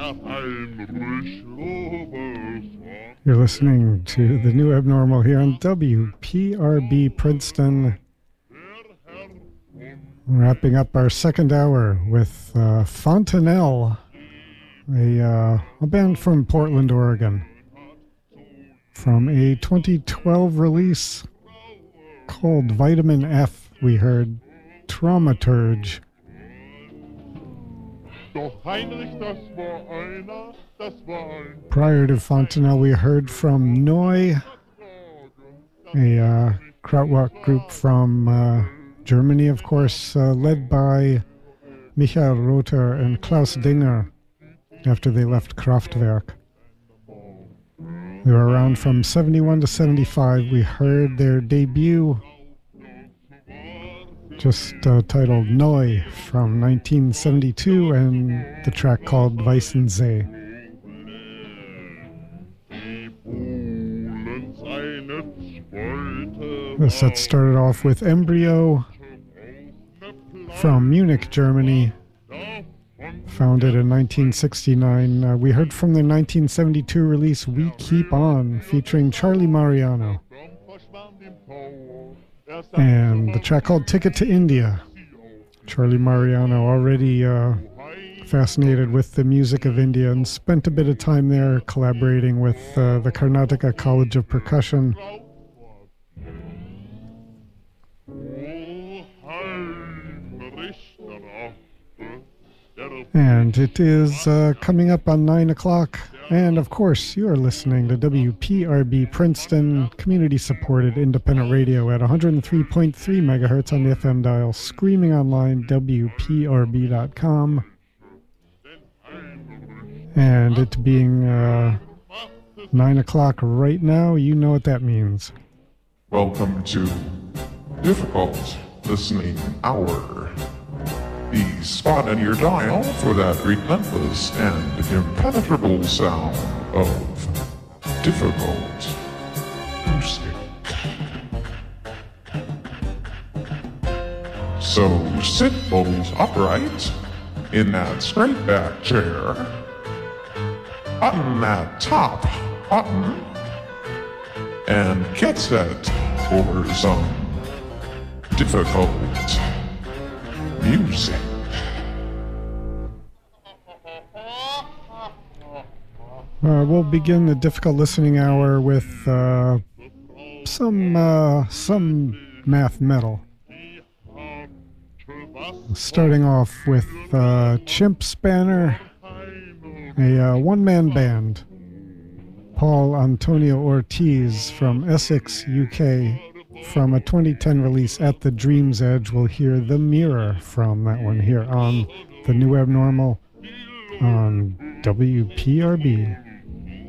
You're listening to The New Abnormal here on WPRB Princeton. Wrapping up our second hour with Fontanelle, a band from Portland, Oregon. From a 2012 release called Vitamin F, we heard Traumaturge. Prior to Fontanelle, we heard from Neu, a krautrock group from Germany, of course, led by Michael Rother and Klaus Dinger after they left Kraftwerk. They were around from 71 to 75. We heard their debut, just titled Neu, from 1972, and the track called Weissensee. The set started off with Embryo from Munich, Germany, founded in 1969. We heard from their 1972 release We Keep On, featuring Charlie Mariano, and the track called Ticket to India. Charlie Mariano, already fascinated with the music of India, and spent a bit of time there collaborating with the Karnataka College of Percussion. And it is coming up on 9 o'clock. And of course, you are listening to WPRB Princeton, community-supported independent radio at 103.3 megahertz on the FM dial, screaming online, WPRB.com. And it being 9 o'clock right now, you know what that means. Welcome to Difficult Listening Hour. The spot in your dial for that relentless and impenetrable sound of difficult music. So sit bolt upright in that straight back chair, button that top button, and get set for some difficult music. We'll begin the difficult listening hour with some math metal. Starting off with Chimp Spanner, a one-man band. Paul Antonio Ortiz from Essex, UK. From a 2010 release, At the Dream's Edge, we'll hear The Mirror from that one here on The New Abnormal on WPRB.